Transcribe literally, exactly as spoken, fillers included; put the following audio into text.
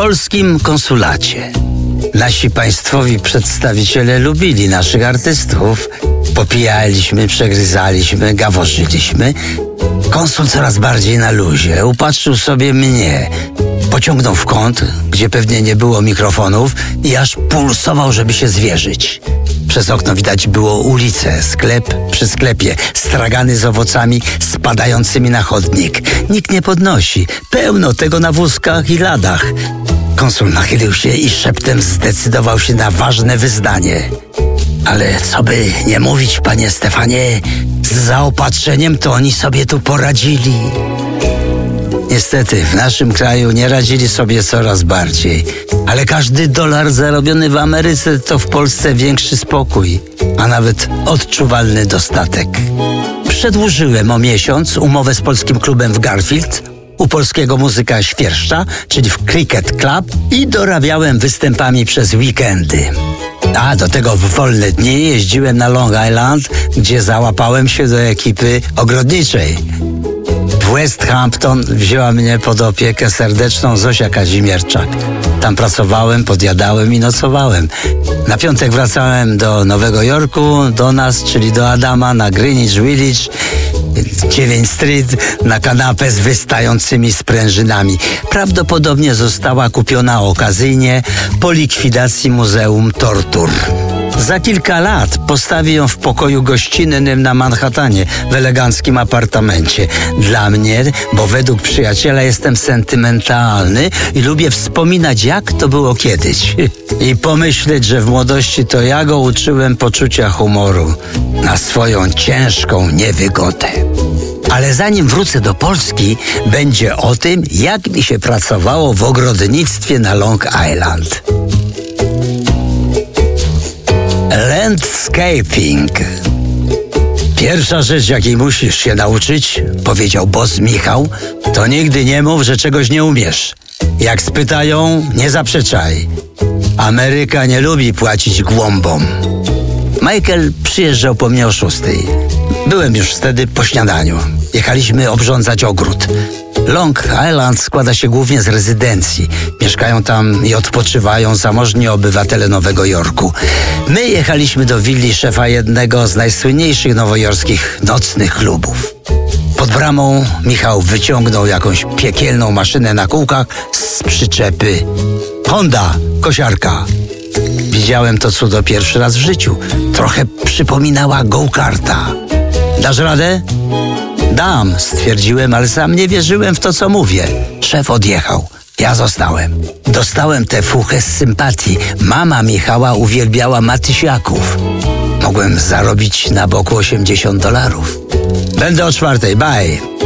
polskim konsulacie. Nasi państwowi przedstawiciele lubili naszych artystów. Popijaliśmy, przegryzaliśmy, gaworzyliśmy. Konsul coraz bardziej na luzie. Upatrzył sobie mnie. Pociągnął w kąt, gdzie pewnie nie było mikrofonów i aż pulsował, żeby się zwierzyć. Przez okno widać było ulicę, sklep przy sklepie, stragany z owocami spadającymi na chodnik. Nikt nie podnosi. Pełno tego na wózkach i ladach. Konsul nachylił się i szeptem zdecydował się na ważne wyznanie. Ale co by nie mówić, panie Stefanie, z zaopatrzeniem to oni sobie tu poradzili. Niestety, w naszym kraju nie radzili sobie coraz bardziej. Ale każdy dolar zarobiony w Ameryce to w Polsce większy spokój, a nawet odczuwalny dostatek. Przedłużyłem o miesiąc umowę z polskim klubem w Garfield, u polskiego muzyka Świerszcza, czyli w Cricket Club, i dorabiałem występami przez weekendy. A do tego w wolne dni jeździłem na Long Island, gdzie załapałem się do ekipy ogrodniczej. W West Hampton wzięła mnie pod opiekę serdeczną Zosia Kazimierczak. Tam pracowałem, podjadałem i nocowałem. Na piątek wracałem do Nowego Jorku, do nas, czyli do Adama, na Greenwich Village, dziewięć Street, na kanapę z wystającymi sprężynami. Prawdopodobnie została kupiona okazyjnie po likwidacji Muzeum Tortur. Za kilka lat postawię ją w pokoju gościnnym na Manhattanie, w eleganckim apartamencie. Dla mnie, bo według przyjaciela jestem sentymentalny i lubię wspominać, jak to było kiedyś. I pomyśleć, że w młodości to ja go uczyłem poczucia humoru na swoją ciężką niewygodę. Ale zanim wrócę do Polski, będzie o tym, jak mi się pracowało w ogrodnictwie na Long Island. Landscaping. Pierwsza rzecz, jakiej musisz się nauczyć, powiedział boss Michał, to nigdy nie mów, że czegoś nie umiesz. Jak spytają, nie zaprzeczaj. Ameryka nie lubi płacić głąbom. Michael przyjeżdżał po mnie o szóstej. Byłem już wtedy po śniadaniu. Jechaliśmy obrządzać ogród. Long Island składa się głównie z rezydencji. Mieszkają tam i odpoczywają zamożni obywatele Nowego Jorku. My jechaliśmy do willi szefa jednego z najsłynniejszych nowojorskich nocnych klubów. Pod bramą Michał wyciągnął jakąś piekielną maszynę na kółkach z przyczepy. Honda, kosiarka. Widziałem to cudo pierwszy raz w życiu. Trochę przypominała go-karta. Dasz radę? Dam, stwierdziłem, ale sam nie wierzyłem w to, co mówię. Szef odjechał. Ja zostałem. Dostałem tę fuchę z sympatii. Mama Michała uwielbiała Matysiaków. Mogłem zarobić na boku osiemdziesiąt dolarów. Będę o czwartej, bye.